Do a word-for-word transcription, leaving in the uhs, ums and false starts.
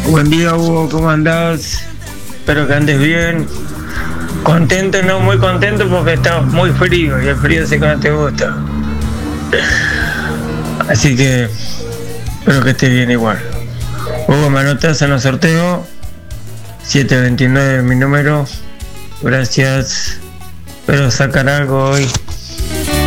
Buen día, Hugo, ¿cómo andás? Espero que andes bien. Contento, no muy contento porque está muy frío y el frío sé que no te gusta. Así que espero que estés bien igual. Hugo, me anotás en el sorteo. siete veintinueve mi número. Gracias. Espero sacar algo hoy.